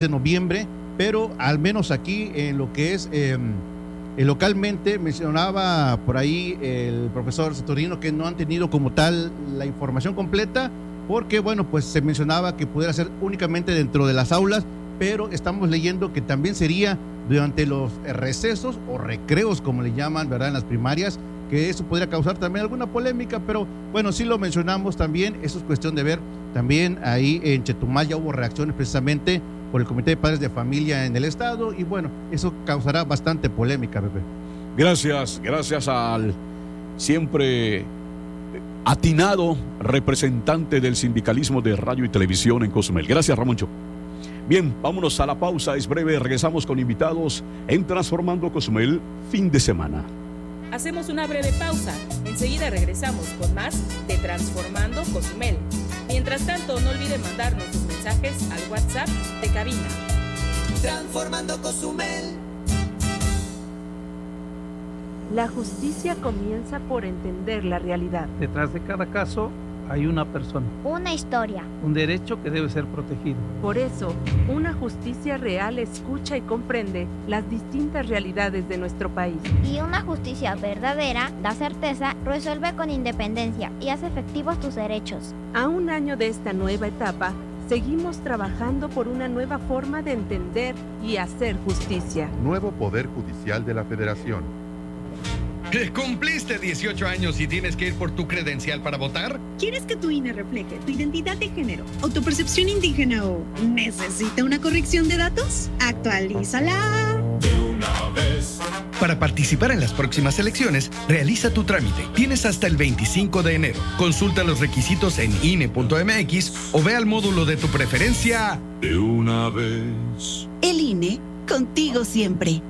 de noviembre, pero al menos aquí en lo que es localmente, mencionaba por ahí el profesor Saturnino que no han tenido como tal la información completa, porque bueno, pues se mencionaba que pudiera ser únicamente dentro de las aulas, pero estamos leyendo que también sería durante los recesos o recreos, como le llaman, ¿verdad?, en las primarias, que eso podría causar también alguna polémica, pero bueno, sí lo mencionamos también, eso es cuestión de ver. También ahí en Chetumal ya hubo reacciones precisamente por el Comité de Padres de Familia en el estado, y bueno, eso causará bastante polémica, Pepe. Gracias al siempre atinado representante del sindicalismo de radio y televisión en Cozumel. Gracias, Ramoncho. Bien, vámonos a la pausa, es breve, regresamos con invitados en Transformando Cozumel, fin de semana. Hacemos una breve pausa, enseguida regresamos con más de Transformando Cozumel. Mientras tanto, no olviden mandarnos sus mensajes al WhatsApp de cabina. Transformando Cozumel. La justicia comienza por entender la realidad. Detrás de cada caso hay una persona, una historia, un derecho que debe ser protegido. Por eso, una justicia real escucha y comprende las distintas realidades de nuestro país. Y una justicia verdadera da certeza, resuelve con independencia y hace efectivos tus derechos. A un año de esta nueva etapa, seguimos trabajando por una nueva forma de entender y hacer justicia. Nuevo Poder Judicial de la Federación. ¿Cumpliste 18 años y tienes que ir por tu credencial para votar? ¿Quieres que tu INE refleje tu identidad de género o tu percepción indígena o necesita una corrección de datos? ¡Actualízala! De una vez. Para participar en las próximas elecciones, realiza tu trámite. Tienes hasta el 25 de enero. Consulta los requisitos en INE.mx o ve al módulo de tu preferencia. De una vez. El INE, contigo siempre.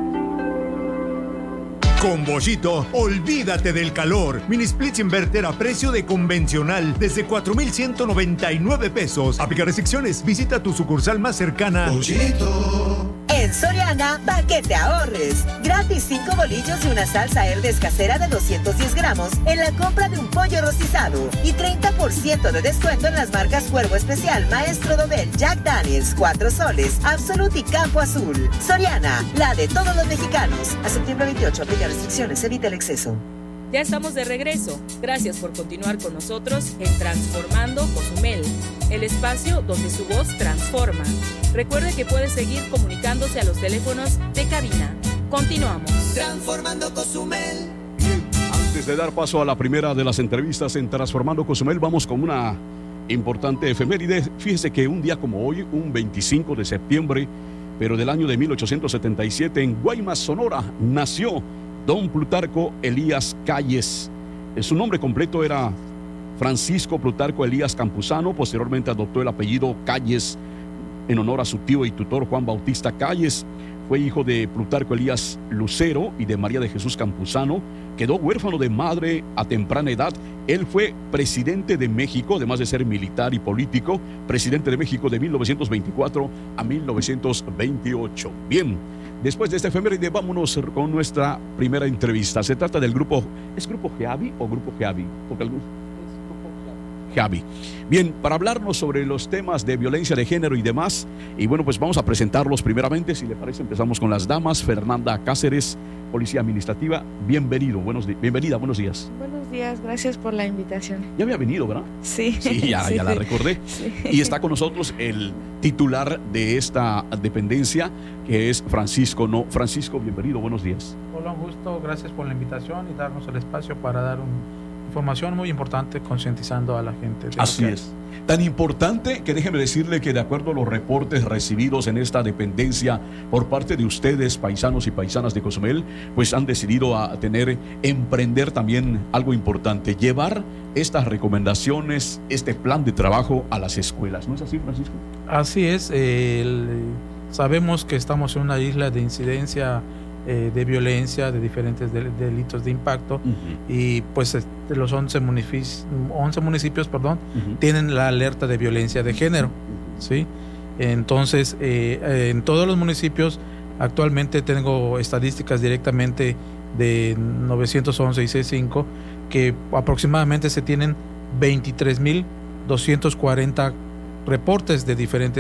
Con Bollito, olvídate del calor. Mini splits inverter a precio de convencional desde 4,199 pesos. Aplica restricciones. Visita tu sucursal más cercana. Bollito. En Soriana, pa' que te ahorres. Gratis 5 bolillos y una salsa Herdes casera de 210 gramos en la compra de un pollo rostizado. Y 30% de descuento en las marcas Cuervo Especial, Maestro Dobel, Jack Daniels, 4 soles, Absolut y Campo Azul. Soriana, la de todos los mexicanos. A septiembre 28, aplica restricciones, evita el exceso. Ya estamos de regreso. Gracias por continuar con nosotros en Transformando Cozumel, el espacio donde su voz transforma. Recuerde que puede seguir comunicándose a los teléfonos de cabina. Continuamos. Transformando Cozumel. Antes de dar paso a la primera de las entrevistas en Transformando Cozumel, vamos con una importante efeméride. Fíjese que un día como hoy, un 25 de septiembre, pero del año de 1877, en Guaymas, Sonora, nació don Plutarco Elías Calles. Su nombre completo era Francisco Plutarco Elías Campuzano. Posteriormente adoptó el apellido Calles en honor a su tío y tutor Juan Bautista Calles. Fue hijo de Plutarco Elías Lucero y de María de Jesús Campuzano. Quedó huérfano de madre a temprana edad. Él fue presidente de México, además de ser militar y político, presidente de México de 1924 a 1928. Bien, después de esta efeméride, vámonos con nuestra primera entrevista. Se trata del grupo, ¿es Grupo Geavi o Grupo Geavi? Porque Geavi. Bien, para hablarnos sobre los temas de violencia de género y demás, y bueno, pues vamos a presentarlos primeramente. Si le parece, empezamos con las damas. Fernanda Cáceres, Policía Administrativa, bienvenida, buenos días. Buenos días, gracias por la invitación. Ya había venido, ¿verdad? Sí. Sí, ya la recordé. Sí. Y está con nosotros el titular de esta dependencia, que es Francisco. Francisco, bienvenido, buenos días. Hola, un gusto, gracias por la invitación y darnos el espacio para dar información muy importante, concientizando a la gente. Así es. Tan importante que déjeme decirle que de acuerdo a los reportes recibidos en esta dependencia por parte de ustedes, paisanos y paisanas de Cozumel, pues han decidido emprender también algo importante, llevar estas recomendaciones, este plan de trabajo a las escuelas. ¿No es así, Francisco? Así es. Sabemos que estamos en una isla de incidencia de violencia, de diferentes delitos de impacto, y pues los 11 municipios tienen la alerta de violencia de género, ¿sí? Entonces, en todos los municipios, actualmente tengo estadísticas directamente de 911 y C5, que aproximadamente se tienen 23,240 reportes de diferentes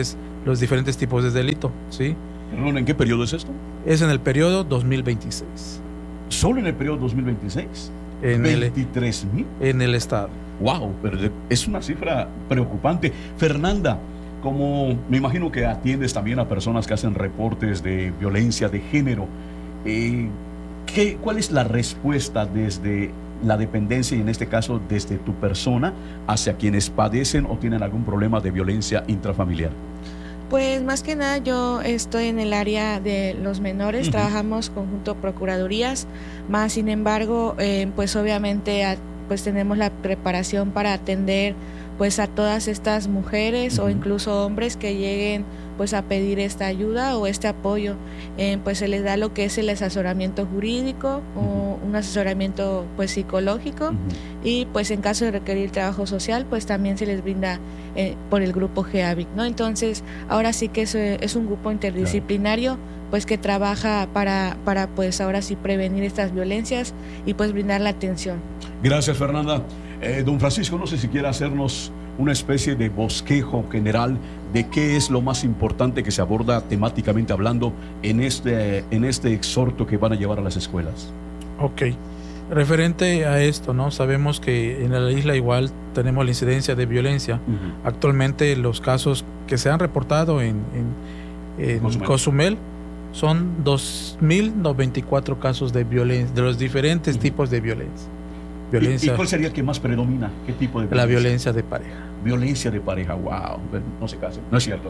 los diferentes tipos de delito, ¿sí? Perdón, ¿en qué periodo es esto? Es en el periodo 2026. ¿Solo en el periodo 2026? En 23,000 en el estado. Wow, pero es una cifra preocupante. Fernanda, como me imagino que atiendes también a personas que hacen reportes de violencia de género, ¿cuál es la respuesta desde la dependencia y en este caso desde tu persona hacia quienes padecen o tienen algún problema de violencia intrafamiliar? Pues más que nada yo estoy en el área de los menores, trabajamos conjunto procuradurías, más sin embargo, pues obviamente pues tenemos la preparación para atender pues a todas estas mujeres o incluso hombres que lleguen pues a pedir esta ayuda o este apoyo. Pues se les da lo que es el asesoramiento jurídico o un asesoramiento pues psicológico y pues en caso de requerir trabajo social pues también se les brinda por el grupo GEAVIC, ¿no? Entonces ahora sí que es un grupo interdisciplinario pues que trabaja para pues ahora sí prevenir estas violencias y pues brindar la atención. Gracias, Fernanda. Don Francisco, no sé si quiere hacernos una especie de bosquejo general de qué es lo más importante que se aborda temáticamente hablando en este exhorto que van a llevar a las escuelas. Ok, referente a esto, ¿no? Sabemos que en la isla igual tenemos la incidencia de violencia. Actualmente los casos que se han reportado en Cozumel son 2.094 casos de violencia, de los diferentes tipos de violencia. ¿Y cuál sería el que más predomina? ¿Qué tipo de violencia? La violencia de pareja. Violencia de pareja, wow, no se casen, no es cierto.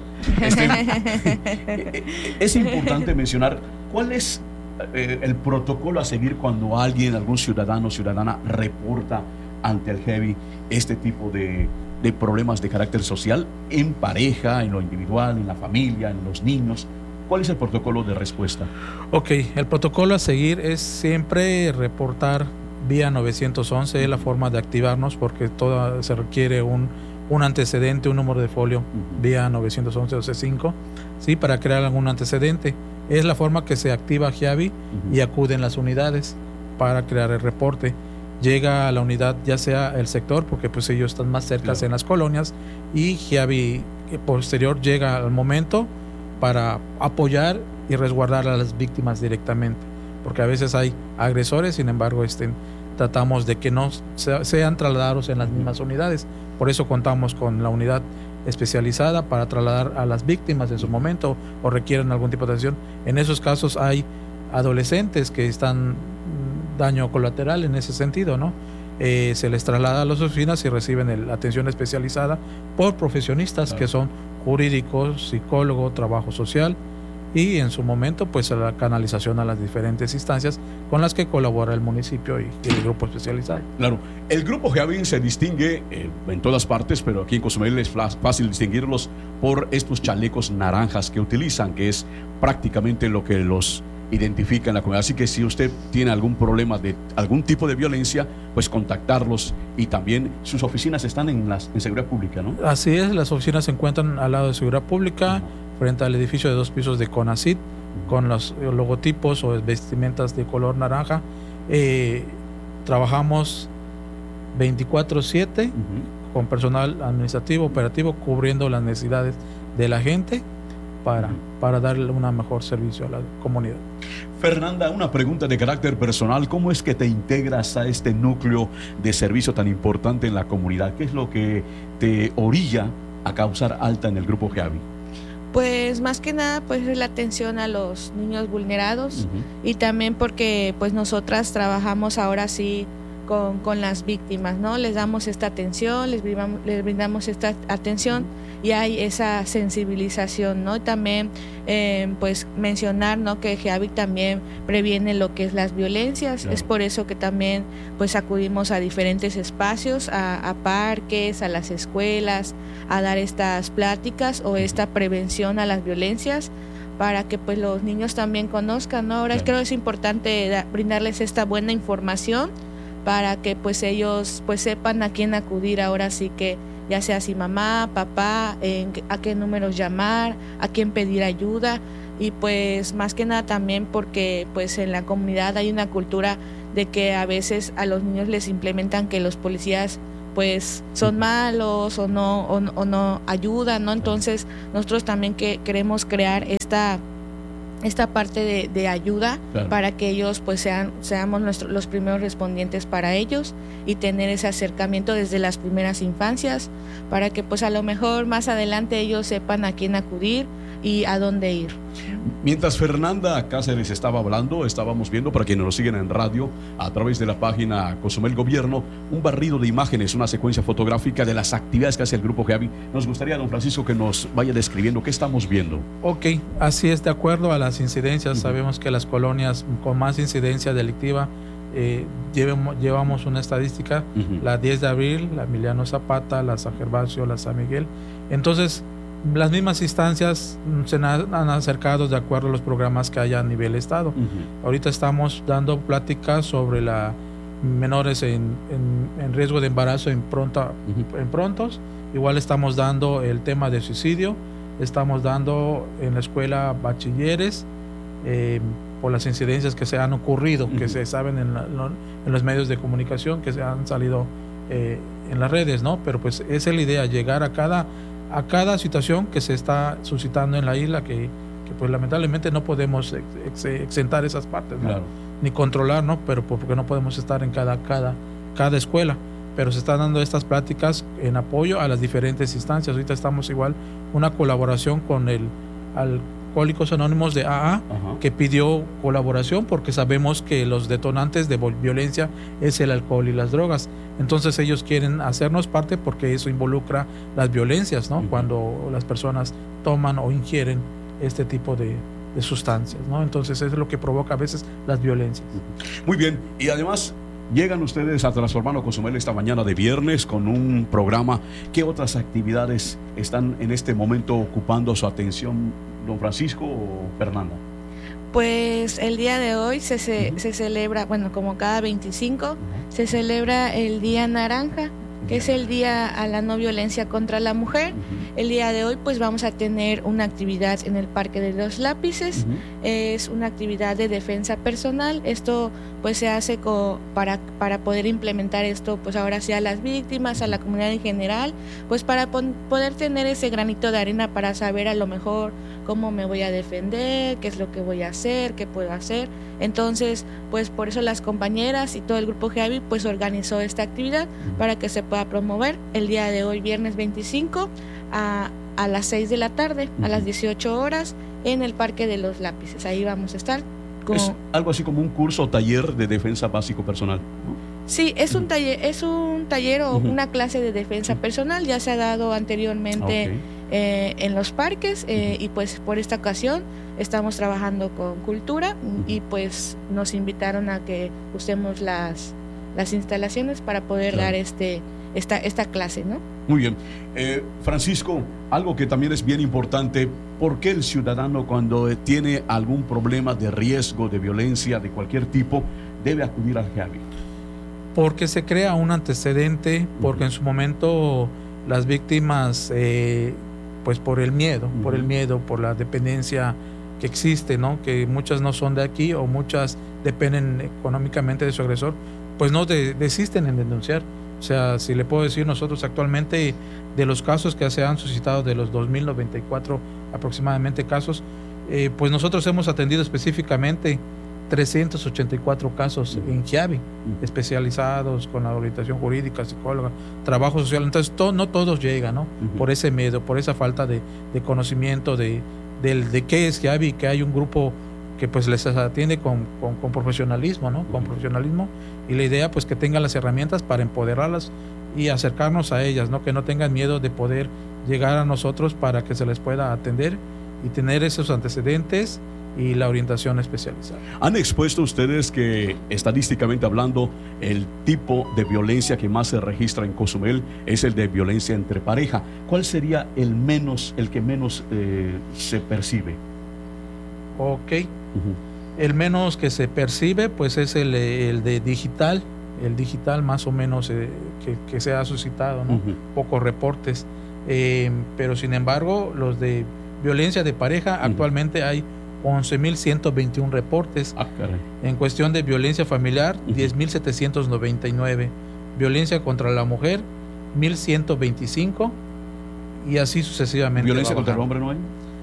Es importante mencionar cuál es el protocolo a seguir cuando algún ciudadano o ciudadana reporta ante el GEAVIC este tipo de problemas de carácter social en pareja, en lo individual, en la familia, en los niños. ¿Cuál es el protocolo de respuesta? Ok, el protocolo a seguir es siempre reportar vía 911, es la forma de activarnos porque se requiere un antecedente, un número de folio vía 911 o C5, ¿sí? Para crear algún antecedente. Es la forma que se activa GEAVIC y acuden las unidades para crear el reporte. Llega a la unidad ya sea el sector, porque pues ellos están más cerca en las colonias, y GEAVIC posterior llega al momento para apoyar y resguardar a las víctimas directamente, porque a veces hay agresores, sin embargo tratamos de que no sean trasladados en las mismas unidades. Por eso contamos con la unidad especializada para trasladar a las víctimas en su momento o requieren algún tipo de atención. En esos casos hay adolescentes que están daño colateral en ese sentido, ¿no? Se les traslada a las oficinas y reciben la atención especializada por profesionistas que son jurídicos, psicólogo, trabajo social, y en su momento pues la canalización a las diferentes instancias con las que colabora el municipio y el grupo especializado. Claro, el grupo GEAVIC se distingue en todas partes, pero aquí en Cozumel es fácil distinguirlos por estos chalecos naranjas que utilizan, que es prácticamente lo que los identifica en la comunidad. Así que si usted tiene algún problema de algún tipo de violencia, pues contactarlos, y también sus oficinas están en seguridad pública, ¿no? Así es, las oficinas se encuentran al lado de seguridad pública, frente al edificio de 2 pisos de CONACYT, con los logotipos o vestimentas de color naranja. Trabajamos 24/7 con personal administrativo, operativo, cubriendo las necesidades de la gente para darle un mejor servicio a la comunidad. Fernanda, una pregunta de carácter personal. ¿Cómo es que te integras a este núcleo de servicio tan importante en la comunidad? ¿Qué es lo que te orilla a causar alta en el grupo GEAVIC? Pues más que nada pues es la atención a los niños vulnerados y también porque pues nosotras trabajamos ahora sí con las víctimas, ¿no? Les damos esta atención, les brindamos esta atención y hay esa sensibilización, ¿no? También pues mencionar, ¿no? Que GEAVIC también previene lo que es las violencias. Claro. Es por eso que también pues acudimos a diferentes espacios, a parques, a las escuelas, a dar estas pláticas o esta prevención a las violencias, para que pues los niños también conozcan, ¿no? Ahora creo que es importante brindarles esta buena información para que pues ellos pues sepan a quién acudir, ahora sí que ya sea si mamá, papá, a qué números llamar, a quién pedir ayuda, y pues más que nada también porque pues en la comunidad hay una cultura de que a veces a los niños les implementan que los policías pues son malos o no ayudan, ¿no? Entonces nosotros también queremos crear esta parte de ayuda, claro, para que ellos pues seamos los primeros respondientes para ellos y tener ese acercamiento desde las primeras infancias para que pues a lo mejor más adelante ellos sepan a quién acudir y a dónde ir. Mientras Fernanda Cáceres estaba hablando, estábamos viendo, para quienes nos siguen en radio, a través de la página Cozumel Gobierno, un barrido de imágenes, una secuencia fotográfica de las actividades que hace el Grupo GEAVI. Nos gustaría, don Francisco, que nos vaya describiendo qué estamos viendo. Ok, así es, de acuerdo a las incidencias, sabemos que las colonias con más incidencia delictiva, llevamos una estadística, la 10 de abril, la Emiliano Zapata, la San Gervasio, la San Miguel. Entonces, las mismas instancias se han acercado de acuerdo a los programas que haya a nivel estado. Ahorita estamos dando pláticas sobre menores en riesgo de embarazo en prontos. Igual estamos dando el tema de suicidio, estamos dando en la escuela bachilleres, por las incidencias que se han ocurrido, que se saben en los medios de comunicación, que se han salido en las redes, ¿no? Pero pues esa es la idea, llegar a cada situación que se está suscitando en la isla, que pues lamentablemente no podemos exentar esas partes, ¿no? Claro, ni controlar, ¿no? Pero porque no podemos estar en cada escuela, pero se están dando estas pláticas en apoyo a las diferentes instancias. Ahorita estamos igual una colaboración con Alcohólicos Anónimos de AA, que pidió colaboración porque sabemos que los detonantes de violencia es el alcohol y las drogas. Entonces ellos quieren hacernos parte porque eso involucra las violencias, ¿no? Cuando las personas toman o ingieren este tipo de sustancias, ¿no? Entonces eso es lo que provoca a veces las violencias. Muy bien, y además llegan ustedes a Transformando Cozumel esta mañana de viernes con un programa. ¿Qué otras actividades están en este momento ocupando su atención, don Francisco o Fernanda? Pues el día de hoy se celebra, bueno, como cada 25, se celebra el Día Naranja, que es el Día a la No Violencia contra la Mujer. El día de hoy pues vamos a tener una actividad en el Parque de los Lápices. Es una actividad de defensa personal. Esto pues se hace para poder implementar esto pues ahora sí a las víctimas, a la comunidad en general, pues para poder tener ese granito de arena para saber a lo mejor cómo me voy a defender, qué es lo que voy a hacer, qué puedo hacer. Entonces pues por eso las compañeras y todo el Grupo GEAVI pues organizó esta actividad para que se pueda promover el día de hoy, viernes 25, a las 6 de la tarde, a las 18 horas, en el Parque de los Lápices. Ahí vamos a estar. Es algo así como un curso o taller de defensa básico personal, ¿no? Sí, es un taller o una clase de defensa personal. Ya se ha dado anteriormente en los parques y pues por esta ocasión estamos trabajando con cultura y pues nos invitaron a que usemos las instalaciones para poder dar esta clase, ¿no? Muy bien. Francisco, algo que también es bien importante, ¿por qué el ciudadano cuando tiene algún problema de riesgo, de violencia, de cualquier tipo, debe acudir al GEAVI? Porque se crea un antecedente, porque en su momento las víctimas, pues por el miedo, por la dependencia que existe, ¿no? Que muchas no son de aquí o muchas dependen económicamente de su agresor, pues no desisten en denunciar. O sea, si le puedo decir, nosotros actualmente de los casos que se han suscitado, de los 2.094 aproximadamente casos, pues nosotros hemos atendido específicamente 384 casos en GEAVI, especializados con la orientación jurídica, psicóloga, trabajo social. Entonces no todos llegan, ¿no? Por ese miedo, por esa falta de conocimiento de qué es GEAVI, que hay un grupo que pues les atiende con profesionalismo, ¿no? Con profesionalismo, y la idea pues que tengan las herramientas para empoderarlas y acercarnos a ellas, ¿no? Que no tengan miedo de poder llegar a nosotros para que se les pueda atender y tener esos antecedentes y la orientación especializada. Han expuesto ustedes que estadísticamente hablando el tipo de violencia que más se registra en Cozumel es el de violencia entre pareja. ¿Cuál sería el que menos se percibe? Ok. El menos que se percibe pues es el de digital, el digital más o menos que se ha suscitado, ¿no? Pocos reportes, pero sin embargo los de violencia de pareja actualmente hay 11.121 reportes. En cuestión de violencia familiar, 10.799. Violencia contra la mujer, 1125 y así sucesivamente. ¿Violencia contra el hombre no hay?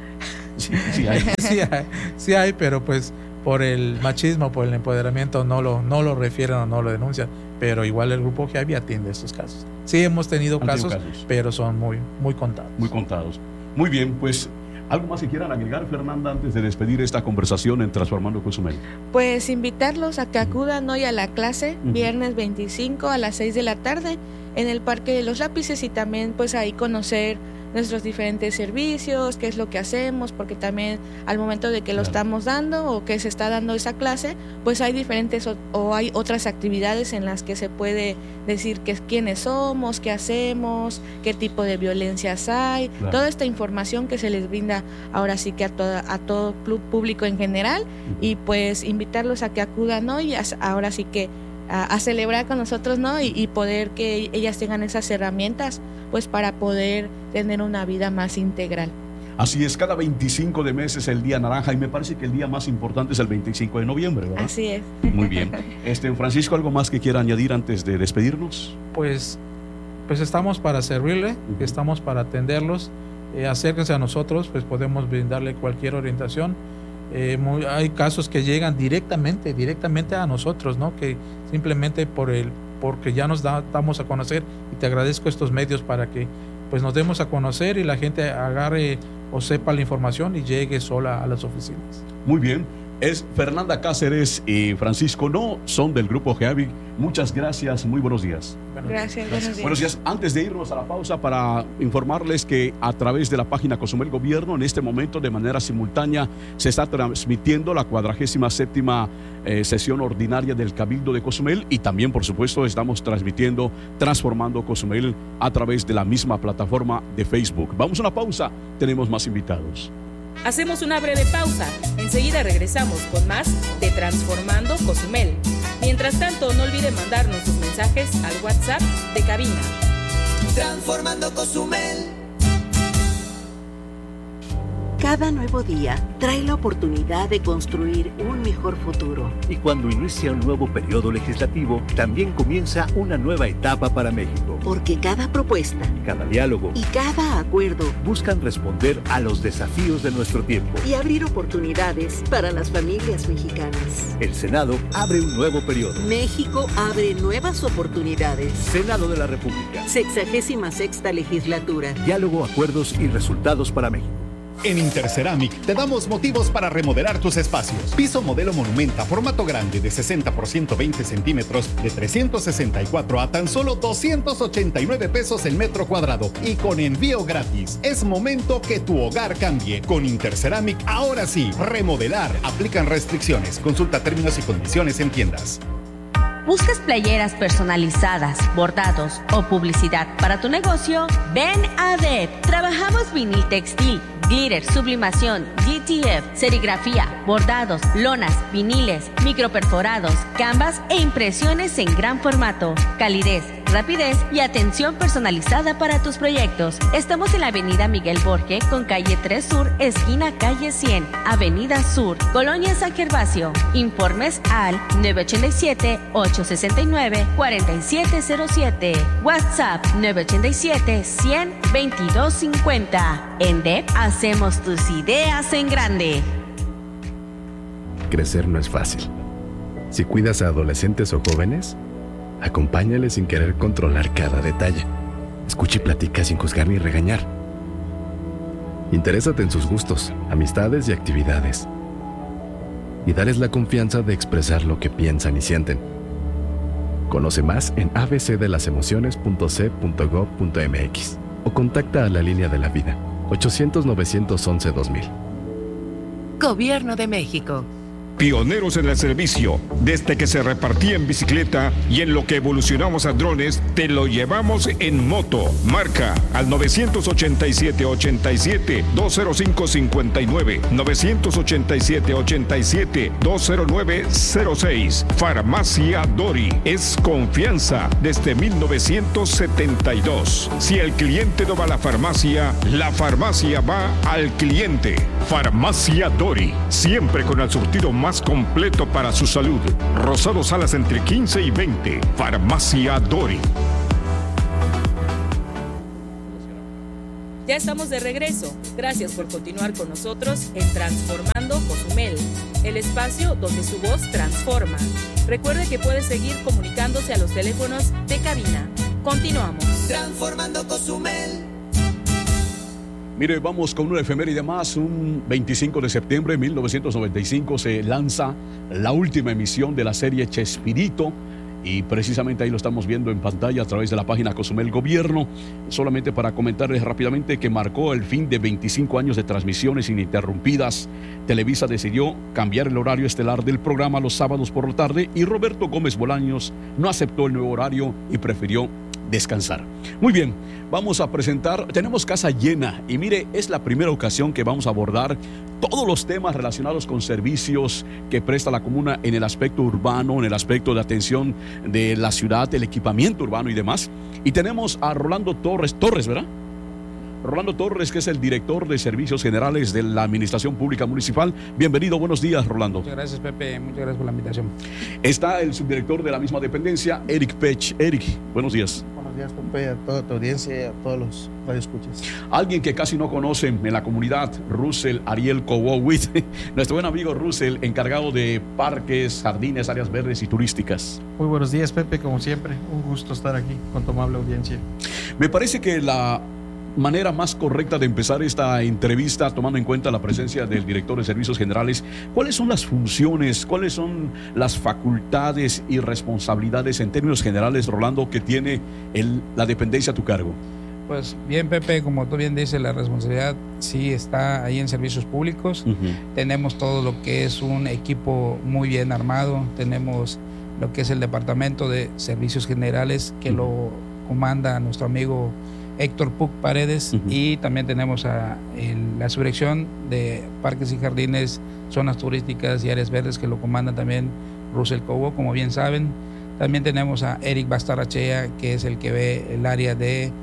Sí hay. Sí hay, pero pues por el machismo, por el empoderamiento no lo refieren o no lo denuncian, pero igual el grupo GEAVI atiende estos casos. Sí hemos tenido casos, pero son muy contados. Muy contados. Muy bien, pues ¿algo más que quieran agregar, Fernanda, antes de despedir esta conversación en Transformando Cozumel? Pues invitarlos a que acudan hoy a la clase, viernes 25 a las 6 de la tarde en el Parque de los Lápices, y también pues ahí conocer nuestros diferentes servicios, qué es lo que hacemos, porque también al momento de que lo estamos dando o que se está dando esa clase, pues hay diferentes o hay otras actividades en las que se puede decir quiénes somos, qué hacemos, qué tipo de violencias hay, toda esta información que se les brinda ahora sí que a todo público en general, y pues invitarlos a que acudan hoy, ahora sí que a celebrar con nosotros, ¿no? Y poder que ellas tengan esas herramientas, pues para poder tener una vida más integral. Así es, cada 25 de mes es el Día Naranja, y me parece que el día más importante es el 25 de noviembre, ¿verdad? Así es. Muy bien. Francisco, ¿algo más que quiera añadir antes de despedirnos? Pues estamos para servirle, estamos para atenderlos. Acérquense a nosotros, pues podemos brindarle cualquier orientación. Hay casos que llegan directamente a nosotros, ¿no? Que simplemente porque ya nos damos a conocer, y te agradezco estos medios para que pues nos demos a conocer y la gente agarre o sepa la información y llegue sola a las oficinas. Muy bien. Es Fernanda Cáceres y Francisco No, son del Grupo GEAVI. Muchas gracias, muy buenos días. Gracias, buenos días. Buenos días. Antes de irnos a la pausa, para informarles que a través de la página Cozumel Gobierno, en este momento de manera simultánea se está transmitiendo la 47ª sesión ordinaria del Cabildo de Cozumel, y también, por supuesto, estamos transmitiendo Transformando Cozumel a través de la misma plataforma de Facebook. Vamos a una pausa, tenemos más invitados. Hacemos una breve pausa. Enseguida regresamos con más de Transformando Cozumel. Mientras tanto, no olviden mandarnos sus mensajes al WhatsApp de cabina. Transformando Cozumel. Cada nuevo día trae la oportunidad de construir un mejor futuro. Y cuando inicia un nuevo periodo legislativo, también comienza una nueva etapa para México. Porque cada propuesta, cada diálogo y cada acuerdo buscan responder a los desafíos de nuestro tiempo y abrir oportunidades para las familias mexicanas. El Senado abre un nuevo periodo. México abre nuevas oportunidades. Senado de la República. 66ª legislatura. Diálogo, acuerdos y resultados para México. En Interceramic te damos motivos para remodelar tus espacios. Piso modelo Monumenta, formato grande de 60 por 120 centímetros, de 364 a tan solo 289 pesos el metro cuadrado, y con envío gratis. Es momento que tu hogar cambie. Con Interceramic, ahora sí, remodelar. Aplican restricciones. Consulta términos y condiciones en tiendas. ¿Buscas playeras personalizadas, bordados o publicidad para tu negocio? Ven a DEP. Trabajamos vinil textil, glitter, sublimación, GTF, serigrafía, bordados, lonas, viniles, microperforados, canvas e impresiones en gran formato. Calidez, rapidez y atención personalizada para tus proyectos. Estamos en la avenida Miguel Borge con calle 3 Sur, esquina calle 100, avenida Sur, Colonia San Gervasio. Informes al 987-869-4707. WhatsApp 987-100-2250. En DEP hacemos tus ideas en grande. Crecer no es fácil. Si cuidas a adolescentes o jóvenes, acompáñales sin querer controlar cada detalle. Escucha y platica sin juzgar ni regañar. Interésate en sus gustos, amistades y actividades. Y dales la confianza de expresar lo que piensan y sienten. Conoce más en abcdelasemociones.c.gov.mx o contacta a la Línea de la Vida, 800-911-2000. Gobierno de México. Pioneros en el servicio, desde que se repartía en bicicleta y en lo que evolucionamos a drones, te lo llevamos en moto. Marca al 987-87-205-59, 987-87-209-06. Farmacia Dori, es confianza desde 1972. Si el cliente no va a la farmacia va al cliente. Farmacia Dori, siempre con el surtido más completo para su salud. Rosado Salas entre 15 y 20. Farmacia Dori. Ya estamos de regreso. Gracias por continuar con nosotros en Transformando Cozumel, el espacio donde su voz transforma. Recuerde que puede seguir comunicándose a los teléfonos de cabina. Continuamos. Transformando Cozumel. Mire, vamos con una efeméride más. Un 25 de septiembre de 1995 se lanza la última emisión de la serie Chespirito. Y precisamente ahí lo estamos viendo en pantalla a través de la página Cozumel Gobierno. Solamente para comentarles rápidamente que marcó el fin de 25 años de transmisiones ininterrumpidas. Televisa decidió cambiar el horario estelar del programa los sábados por la tarde y Roberto Gómez Bolaños no aceptó el nuevo horario y prefirió descansar. Muy bien, vamos a presentar, tenemos casa llena y mire, es la primera ocasión que vamos a abordar todos los temas relacionados con servicios que presta la comuna en el aspecto urbano, en el aspecto de atención de la ciudad, el equipamiento urbano y demás. Y tenemos a Rolando Torres, ¿verdad? Rolando Torres, que es el director de Servicios Generales de la Administración Pública Municipal. Bienvenido, buenos días, Rolando. Muchas gracias, Pepe, muchas gracias por la invitación. Está el subdirector de la misma dependencia, Eric Pech. Eric, buenos días. Buenos días, Pepe, a toda tu audiencia y a todos los radioescuchas. Alguien que casi no conocen en la comunidad, Russell Ariel Kowowit, nuestro buen amigo Russell, encargado de parques, jardines, áreas verdes y turísticas. Muy buenos días, Pepe, como siempre, un gusto estar aquí con tu amable audiencia. Me parece que la manera más correcta de empezar esta entrevista, tomando en cuenta la presencia del director de Servicios Generales, ¿cuáles son las funciones, cuáles son las facultades y responsabilidades en términos generales, Rolando, que tiene la dependencia a tu cargo? Pues bien, Pepe, como tú bien dices, la responsabilidad sí está ahí en servicios públicos. Tenemos todo lo que es un equipo muy bien armado, tenemos lo que es el Departamento de Servicios Generales, que lo comanda nuestro amigo Héctor Puc Paredes, y también tenemos a la subdirección de Parques y Jardines, Zonas Turísticas y Áreas Verdes, que lo comanda también Russell Cobo, como bien saben. También tenemos a Eric Bastarrachea, que es el que ve el área de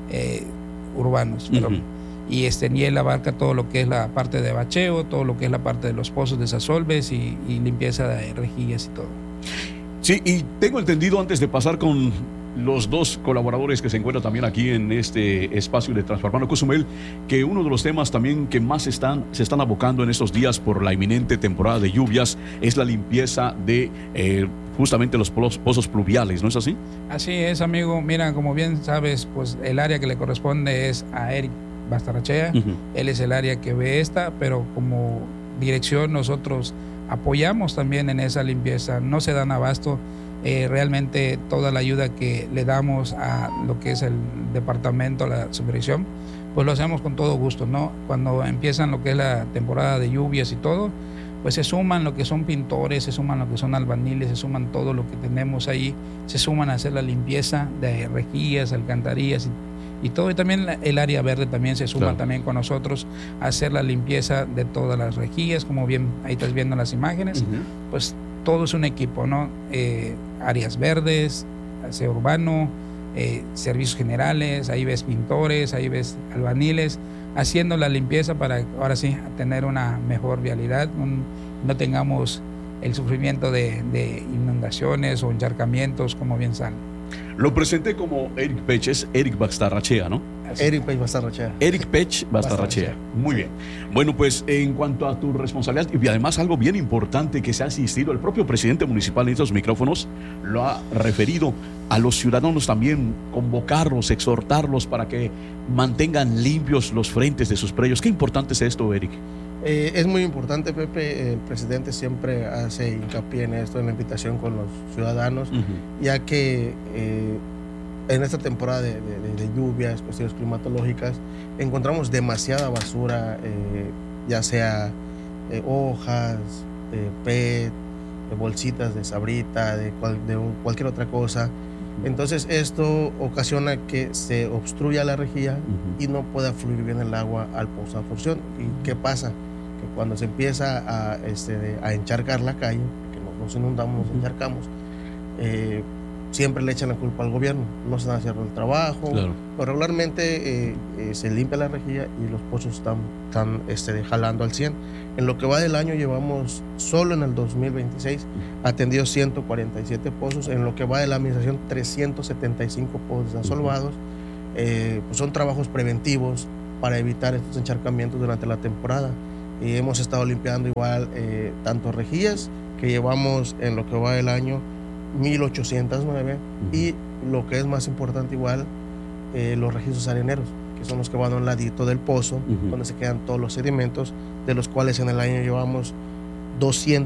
urbanos. Y él abarca todo lo que es la parte de bacheo, todo lo que es la parte de los pozos de desasolves y limpieza de rejillas y todo. Sí, y tengo entendido, antes de pasar con los dos colaboradores que se encuentran también aquí en este espacio de Transformando Cozumel, que uno de los temas también que más se están abocando en estos días por la inminente temporada de lluvias es la limpieza de justamente los pozos pluviales, ¿no es así? Así es, amigo. Mira, como bien sabes, pues el área que le corresponde es a Eric Bastarrachea. Él es el área que ve pero como dirección nosotros apoyamos también en esa limpieza. No se dan abasto. Realmente toda la ayuda que le damos a lo que es el departamento, la subdirección, pues lo hacemos con todo gusto, ¿no? Cuando empiezan lo que es la temporada de lluvias y todo, pues se suman lo que son pintores, se suman lo que son albañiles, se suman todo lo que tenemos ahí, se suman a hacer la limpieza de rejillas, alcantarillas y todo. Y también el área verde también se suma también con nosotros a hacer la limpieza de todas las rejillas, como bien ahí estás viendo las imágenes, pues todo es un equipo, ¿no? Áreas verdes, aseo urbano, servicios generales, ahí ves pintores, ahí ves albañiles, haciendo la limpieza para ahora sí tener una mejor vialidad, no tengamos el sufrimiento de inundaciones o encharcamientos, como bien saben. Lo presenté como Eric Pech, es Eric Bastarrachea, ¿no? Eric Pech Bastarrachea. Eric Pech Bastarrachea. Muy bien. Bueno, pues en cuanto a tu responsabilidad, y además algo bien importante que se ha asistido, el propio presidente municipal en estos micrófonos lo ha referido a los ciudadanos también, convocarlos, exhortarlos para que mantengan limpios los frentes de sus predios. ¿Qué importante es esto, Eric? Es muy importante, Pepe. El presidente siempre hace hincapié en esto, en la invitación con los ciudadanos, ya que en esta temporada de lluvias, cuestiones climatológicas, encontramos demasiada basura, ya sea hojas, PET, bolsitas de sabrita, de cualquier otra cosa. Entonces esto ocasiona que se obstruya la rejilla y no pueda fluir bien el agua al pozo de absorción. ¿Y qué pasa? Que cuando se empieza a encharcar la calle, porque nos inundamos, nos encharcamos, siempre le echan la culpa al gobierno, no se están haciendo el trabajo, pero regularmente se limpia la rejilla y los pozos están jalando al 100. En lo que va del año llevamos, solo en el 2026, atendidos 147 pozos, en lo que va de la administración 375 pozos desasolvados. Pues son trabajos preventivos para evitar estos encharcamientos durante la temporada. Y hemos estado limpiando igual tanto rejillas, que llevamos en lo que va del año 1809, y lo que es más importante igual, los registros areneros, que son los que van a un ladito del pozo, donde se quedan todos los sedimentos, de los cuales en el año llevamos 200